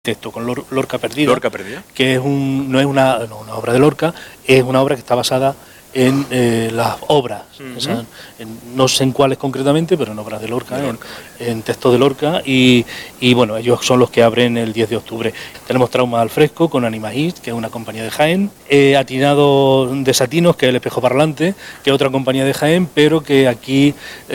texto con Lorca Perdida. Lorca Perdida. Que no es una obra de Lorca, es una obra que está basada en las obras, o sea, no sé en cuáles concretamente, pero en obras de Lorca, en textos de Lorca, y bueno, ellos son los que abren el 10 de octubre. Tenemos Trauma al Fresco con Anima East, que es una compañía de Jaén, Atinado Desatinos, que es El Espejo Parlante, que es otra compañía de Jaén, pero que aquí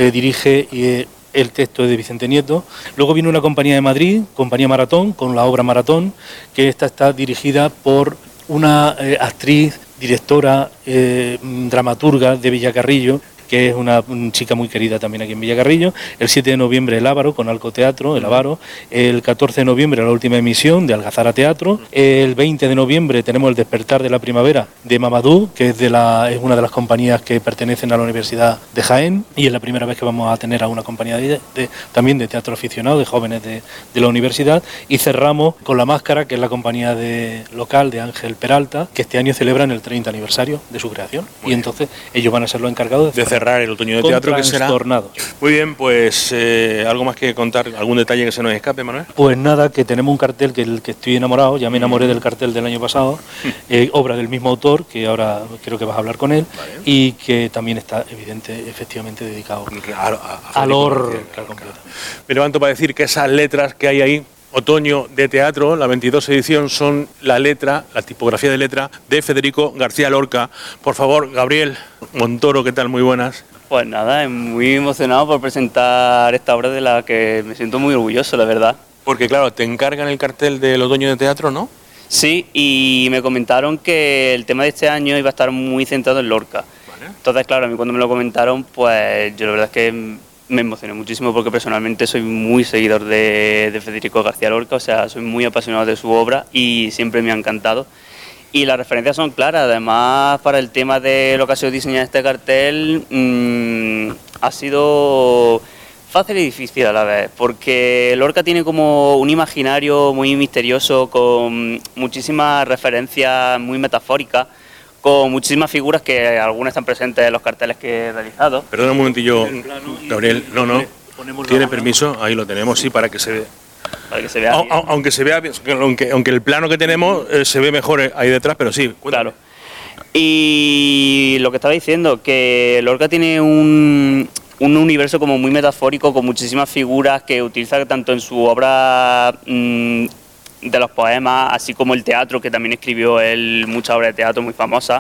dirige el texto es de Vicente Nieto. Luego viene una compañía de Madrid, Compañía Maratón, con la obra Maratón, que esta está dirigida por una actriz, directora, dramaturga de Villacarrillo, que es una chica muy querida también aquí en Villacarrillo. El 7 de noviembre El Ávaro, con Alco Teatro, El Ávaro. El 14 de noviembre la última emisión de Algazara Teatro. El 20 de noviembre tenemos El Despertar de la Primavera de Mamadou, que es una de las compañías que pertenecen a la Universidad de Jaén, y es la primera vez que vamos a tener a una compañía también de teatro aficionado, de jóvenes de la universidad. Y cerramos con La Máscara, que es la compañía local de Ángel Peralta, que este año celebran el 30 aniversario de su creación. Muy bien. Entonces ellos van a ser los encargados de cerrar el otoño de teatro, que será muy bien. Pues algo más que contar, algún detalle que se nos escape, Manuel. Pues nada, que tenemos un cartel que estoy enamorado, ya me enamoré del cartel del año pasado, obra del mismo autor, que ahora creo que vas a hablar con él, vale. Y que también está efectivamente dedicado a Lorca completa. Me levanto para decir que esas letras que hay ahí, Otoño de Teatro, la 22 edición, son la tipografía de letra de Federico García Lorca. Por favor, Gabriel Montoro, ¿qué tal? Muy buenas. Pues nada, muy emocionado por presentar esta obra de la que me siento muy orgulloso, la verdad. Porque claro, te encargan el cartel del Otoño de Teatro, ¿no? Sí, y me comentaron que el tema de este año iba a estar muy centrado en Lorca. Vale. Entonces, claro, a mí cuando me lo comentaron, pues yo la verdad es que me emocioné muchísimo, porque personalmente soy muy seguidor de Federico García Lorca, o sea, soy muy apasionado de su obra y siempre me ha encantado. Y las referencias son claras. Además, para el tema de lo que ha sido diseñar este cartel, ha sido fácil y difícil a la vez, porque Lorca tiene como un imaginario muy misterioso, con muchísimas referencias muy metafóricas, con muchísimas figuras que algunas están presentes en los carteles que he realizado. Perdona un momentillo, Gabriel, no, tiene permiso, ahí lo tenemos, sí, para que se vea. Para que se vea aunque se vea, aunque el plano que tenemos se ve mejor ahí detrás, pero sí, cuéntame. Claro. Y lo que estaba diciendo, que Lorca tiene un universo como muy metafórico, con muchísimas figuras que utiliza tanto en su obra de los poemas, así como el teatro, que también escribió él muchas obras de teatro muy famosas.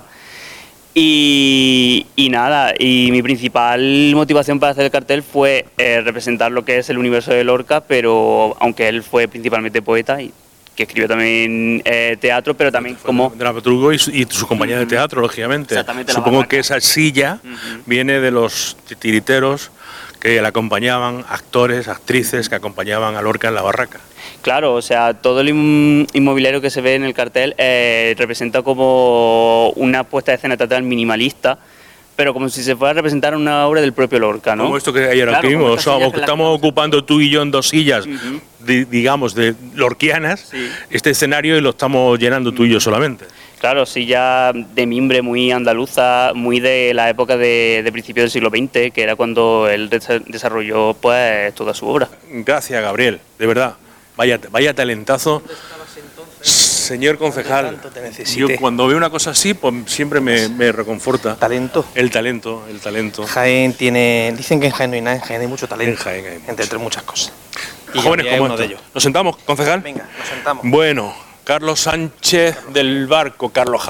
Y nada, y mi principal motivación para hacer el cartel fue representar lo que es el universo de Lorca, pero aunque él fue principalmente poeta y que escribió también teatro, pero también como dramaturgo y su compañía de teatro, lógicamente. Supongo que esa silla viene de los titiriteros que le acompañaban, actores, actrices que acompañaban a Lorca en la barraca. Claro, o sea, todo el inmobiliario que se ve en el cartel representa como una puesta de escena teatral minimalista, pero como si se fuera a representar una obra del propio Lorca, ¿no? Como esto que hay ahora aquí mismo, estamos ocupando tú y yo en dos sillas, digamos, de lorquianas, este escenario, y lo estamos llenando tú y yo solamente. Claro, silla de mimbre muy andaluza, muy de la época de principios del siglo XX, que era cuando él desarrolló pues toda su obra. Gracias, Gabriel, de verdad, vaya talentazo. Señor concejal, yo cuando veo una cosa así, pues siempre me reconforta. ¿Talento? El talento. Jaén dicen que en Jaén no hay nada, en Jaén hay mucho talento, entre muchas cosas. Y jóvenes como uno de ellos. ¿Nos sentamos, concejal? Venga, nos sentamos. Bueno, Carlos Sánchez del Barco, Carlos